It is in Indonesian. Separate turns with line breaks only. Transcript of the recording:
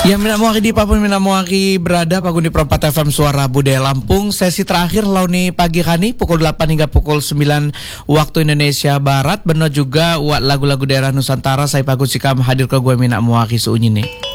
Ya, Mina Muaki di Papua, Mina Muaki berada Pagun di Perempat FM Suara Budaya Lampung. Sesi terakhir launi pagi kani pukul 8 hingga pukul 9 waktu Indonesia Barat. Benar juga lagu-lagu daerah Nusantara. Saya Pagun Sikam hadir ke gue Mina Muaki suunyi nih.